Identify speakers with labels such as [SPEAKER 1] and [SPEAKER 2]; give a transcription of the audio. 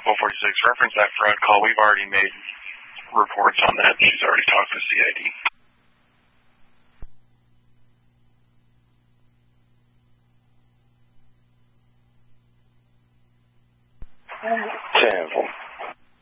[SPEAKER 1] 1246, reference that fraud call. We've already made reports on that. She's already talked to CID.
[SPEAKER 2] 10-4.